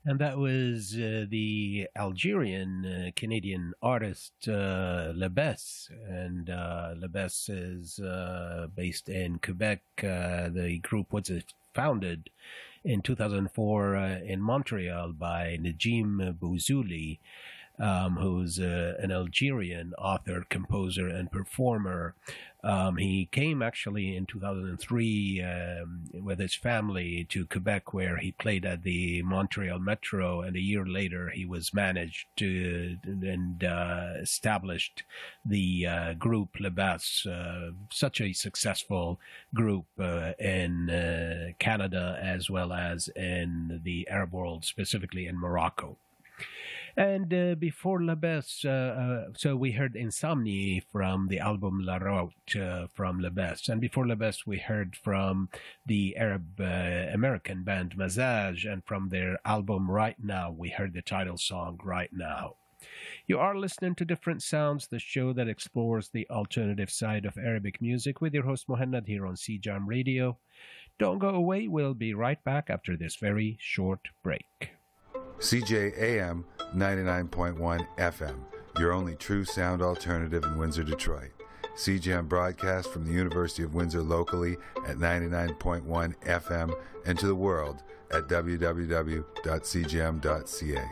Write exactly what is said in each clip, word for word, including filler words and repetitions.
And that was uh, the Algerian uh, Canadian artist uh, Lebes. And uh, Lebes is uh, based in Quebec. Uh, the group was founded in two thousand four uh, in Montreal by Najim Bouzouli, um, who's uh, an Algerian author, composer, and performer. Um, he came actually in two thousand three um, with his family to Quebec, where he played at the Montreal Metro, and a year later he was managed to and uh, established the uh, group Lebes, uh, such a successful group uh, in uh, Canada as well as in the Arab world, specifically in Morocco. And uh, before Lebes, uh, uh, so we heard Insomnie from the album La Route uh, from Lebes. And before Lebes, we heard from the Arab uh, American band Mazaj. And from their album Right Now, we heard the title song Right Now. You are listening to Different Sounds, the show that explores the alternative side of Arabic music with your host Mohannad here on C J A M Radio. Don't go away. We'll be right back after this very short break. C J A M ninety-nine point one F M, your only true sound alternative in Windsor, Detroit. C J A M broadcasts from the University of Windsor locally at ninety-nine point one F M and to the world at w w w dot c j m dot c a.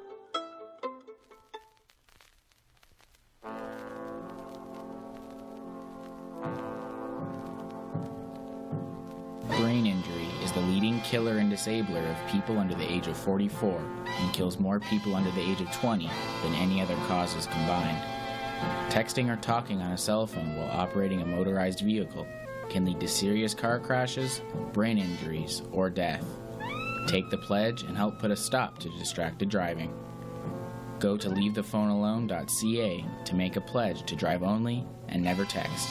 Brain injury is the leading killer and disabler of people under the age of forty-four and kills more people under the age of twenty than any other causes combined. Texting or talking on a cell phone while operating a motorized vehicle can lead to serious car crashes, brain injuries, or death. Take the pledge and help put a stop to distracted driving. Go to leave the phone alone dot c a to make a pledge to drive only and never text.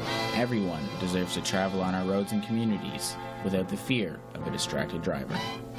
Everyone deserves to travel on our roads and communities without the fear of a distracted driver.